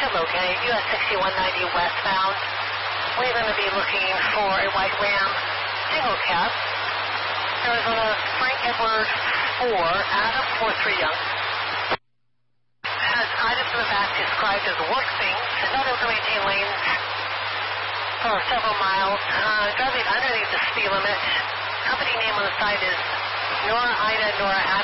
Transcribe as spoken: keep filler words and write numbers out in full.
to locate U S sixty-one ninety westbound. We're going to be looking for a white Ram single cab. Arizona Frank Edward four, Adam four three Young. Has items in the back described as work things, not able to maintain lanes for several miles, uh, driving underneath the speed limit. Company name on the side is Nora Ida Nora Adam.